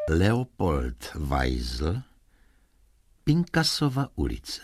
Leopold Weisl, Pinkasova ulice.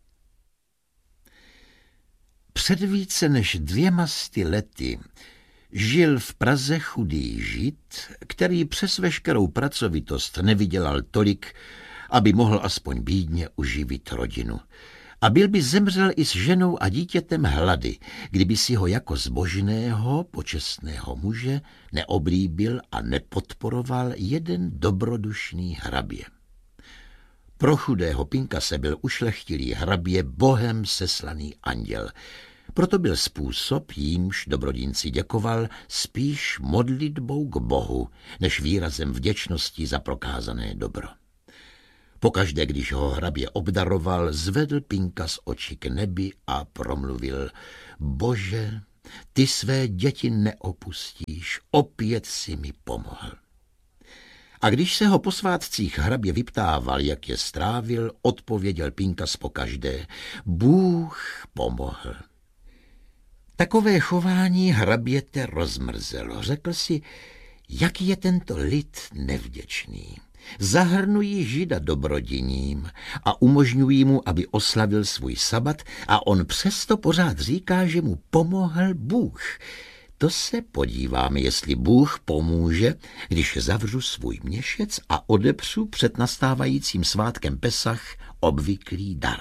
Před více než 200 lety žil v Praze chudý Žid, který přes veškerou pracovitost nevydělal tolik, aby mohl aspoň bídně uživit rodinu. A byl by zemřel i s ženou a dítětem hlady, kdyby si ho jako zbožného, počestného muže neoblíbil a nepodporoval jeden dobrodušný hrabě. Pro chudého Pinkase byl ušlechtilý hrabě bohem seslaný anděl. Proto byl způsob, jímž dobrodinci děkoval, spíš modlitbou k Bohu, než výrazem vděčnosti za prokázané dobro. Pokaždé, když ho hrabě obdaroval, zvedl Pinkas oči k nebi a promluvil: Bože, ty své děti neopustíš, opět si mi pomohl. A když se ho po svátcích hrabě vyptával, jak je strávil, odpověděl Pinkas pokaždé: Bůh pomohl. Takové chování hraběte rozmrzelo. Řekl si, jaký je tento lid nevděčný. Zahrnují Žida dobrodiním a umožňují mu, aby oslavil svůj sabat, a on přesto pořád říká, že mu pomohl Bůh. To se podíváme, jestli Bůh pomůže, když zavřu svůj měšec a odepřu před nastávajícím svátkem Pesach obvyklý dar.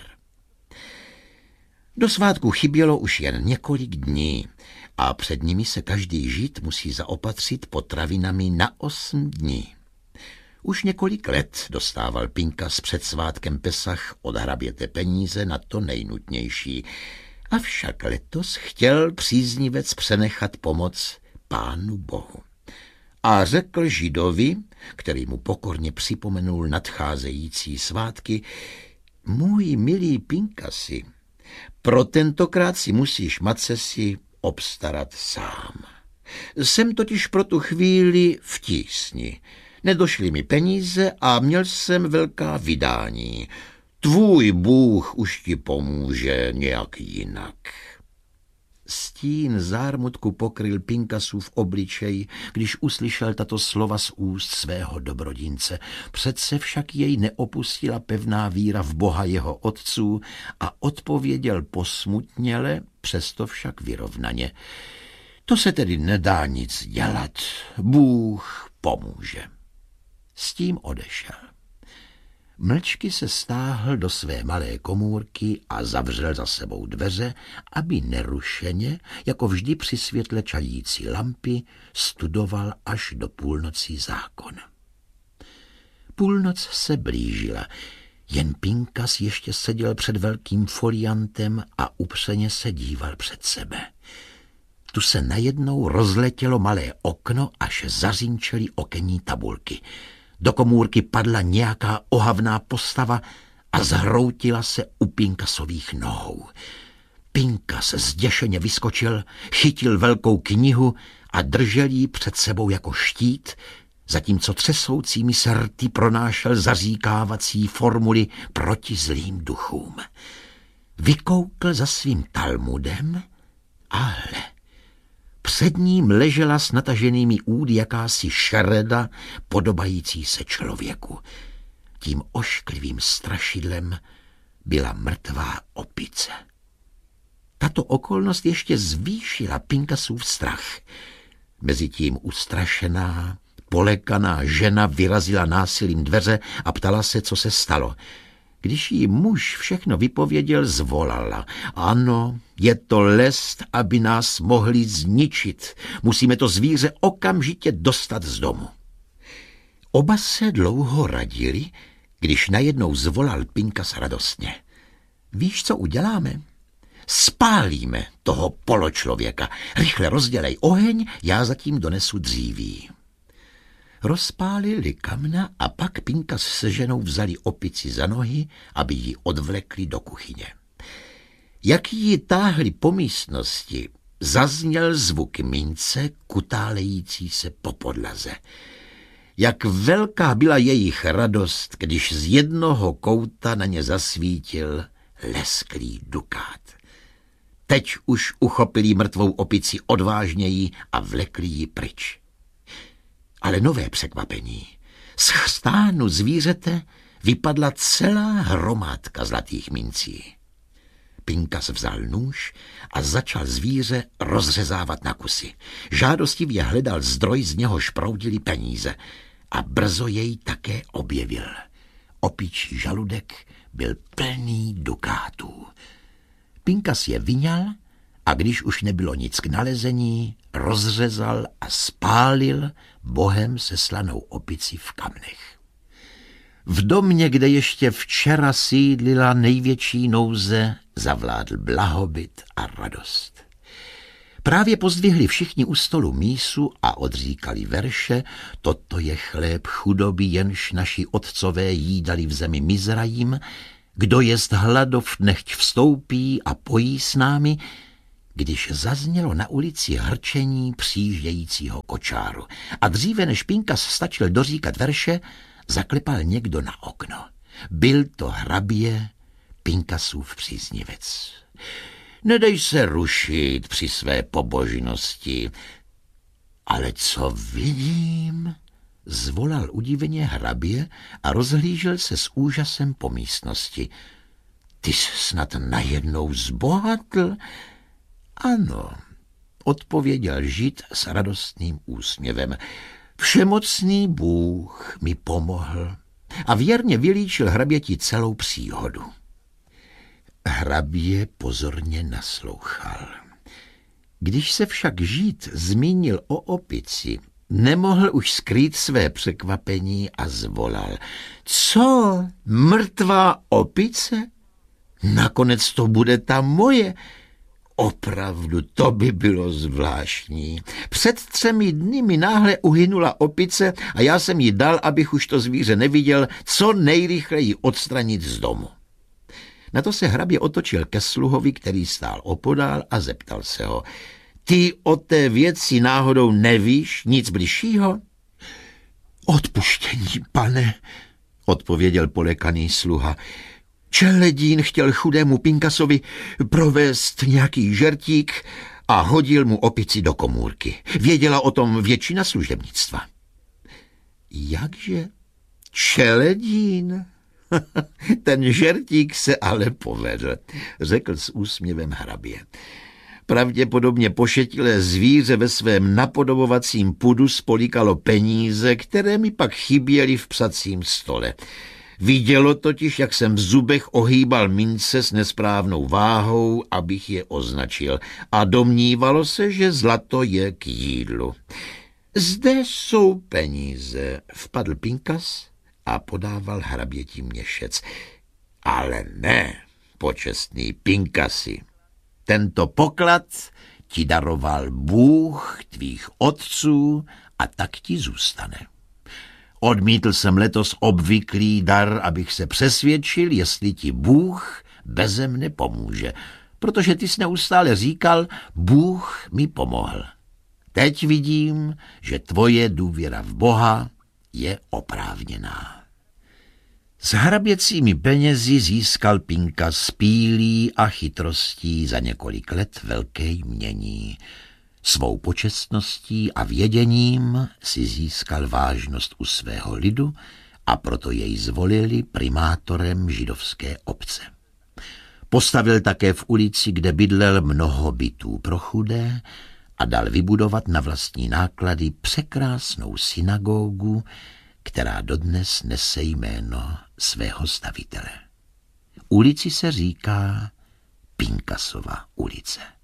Do svátku chybělo už jen několik dní a před nimi se každý Žid musí zaopatřit potravinami na 8 dní. Už několik let dostával Pinkas před svátkem Pesach od hraběte peníze na to nejnutnější, avšak letos chtěl příznivec přenechat pomoc Pánu Bohu. A řekl Židovi, který mu pokorně připomenul nadcházející svátky: Můj milý Pinkasi, pro tentokrát si musíš macesi obstarat sám. Jsem totiž pro tu chvíli v tísni. Nedošly mi peníze a měl jsem velká vydání. Tvůj Bůh už ti pomůže nějak jinak. Stín zármutku pokryl Pinkasův obličej, když uslyšel tato slova z úst svého dobrodince. Přece však jej neopustila pevná víra v Boha jeho otců a odpověděl posmutněle, přesto však vyrovnaně: To se tedy nedá nic dělat, Bůh pomůže. S tím odešel. Mlčky se stáhl do své malé komůrky a zavřel za sebou dveře, aby nerušeně, jako vždy při světle čající lampy, studoval až do půlnocí zákon. Půlnoc se blížila, jen Pinkas ještě seděl před velkým foliantem a upřeně se díval před sebe. Tu se najednou rozletělo malé okno, až zařinčely okenní tabulky. Do komůrky padla nějaká ohavná postava a zhroutila se u Pinkasových nohou. Pinkas zděšeně vyskočil, chytil velkou knihu a držel ji před sebou jako štít, zatímco třesoucími se rty pronášel zaříkávací formuly proti zlým duchům. Vykoukl za svým Talmudem a hle, před ním ležela s nataženými údy jakási šereda podobající se člověku. Tím ošklivým strašidlem byla mrtvá opice. Tato okolnost ještě zvýšila Pinkasův strach. Mezitím ustrašená, polekaná žena vyrazila násilím dveře a ptala se, co se stalo. Když jí muž všechno vypověděl, zvolala: Ano, je to lest, aby nás mohli zničit. Musíme to zvíře okamžitě dostat z domu. Oba se dlouho radili, když najednou zvolal Pinkas radostně: Víš, co uděláme? Spálíme toho poločlověka. Rychle rozdělej oheň, já zatím donesu dříví. Rozpálili kamna a pak Pinkas se ženou vzali opici za nohy, aby ji odvlekli do kuchyně. Jak ji táhli po místnosti, zazněl zvuk mince kutálející se po podlaze. Jak velká byla jejich radost, když z jednoho kouta na ně zasvítil lesklý dukát. Teď už uchopili mrtvou opici odvážněji a vlekli ji pryč. Ale nové překvapení. Z chstánu zvířete vypadla celá hromádka zlatých mincí. Pinkas vzal nůž a začal zvíře rozřezávat na kusy. Žádostivě hledal zdroj, z něhož proudily peníze, a brzo jej také objevil. Opičí žaludek byl plný dukátů. Pinkas je vyňal a když už nebylo nic k nalezení, rozřezal a spálil bohem seslanou opici v kamnech. V domě, kde ještě včera sídlila největší nouze, zavládl blahobyt a radost. Právě pozdvihli všichni u stolu mísu a odříkali verše: toto je chléb chudoby, jenž naši otcové jídali v zemi Mizrajim, kdo jest hladov, nechť vstoupí a pojí s námi, když zaznělo na ulici hrčení přijíždějícího kočáru. A dříve než Pinkas stačil doříkat verše, zaklepal někdo na okno. Byl to hrabě, Pinkasův příznivec. Nedej se rušit při své pobožnosti. Ale co vidím? Zvolal udiveně hrabě a rozhlížel se s úžasem po místnosti. Ty jsi snad najednou zbohatl? Ano, odpověděl Žid s radostným úsměvem. Všemocný Bůh mi pomohl a věrně vylíčil hraběti celou příhodu. Hrabě pozorně naslouchal. Když se však Žid zmínil o opici, nemohl už skrýt své překvapení a zvolal. Co? Mrtvá opice? Nakonec to bude ta moje. Opravdu, to by bylo zvláštní. Před 3 dny mi náhle uhynula opice a já jsem jí dal, abych už to zvíře neviděl, co nejrychleji odstranit z domu. Na to se hrabě otočil ke sluhovi, který stál opodál, a zeptal se ho. Ty o té věci náhodou nevíš nic bližšího? Odpuštění, pane, odpověděl polekaný sluha. Čeledín chtěl chudému Pinkasovi provést nějaký žertík a hodil mu opici do komůrky. Věděla o tom většina služebnictva. Jakže? Čeledín? Ten žertík se ale povedl, řekl s úsměvem hrabě. Pravděpodobně pošetilé zvíře ve svém napodobovacím pudu spolíkalo peníze, které mi pak chyběly v psacím stole. Vidělo totiž, jak jsem v zubech ohýbal mince s nesprávnou váhou, abych je označil, a domnívalo se, že zlato je k jídlu. Zde jsou peníze, vpadl Pinkas a podával hraběti měšec. Ale ne, počestný Pinkasi, tento poklad ti daroval Bůh tvých otců a tak ti zůstane. Odmítl jsem letos obvyklý dar, abych se přesvědčil, jestli ti Bůh beze mne pomůže, protože ty jsi neustále říkal, Bůh mi pomohl. Teď vidím, že tvoje důvěra v Boha je oprávněná. S hraběcími penězi získal Pinkas pílí a chytrostí za několik let velké jmění. Svou počestností a věděním si získal vážnost u svého lidu a proto jej zvolili primátorem židovské obce. Postavil také v ulici, kde bydlel, mnoho bytů pro chudé a dal vybudovat na vlastní náklady překrásnou synagogu, která dodnes nese jméno svého stavitele. Ulici se říká Pinkasova ulice.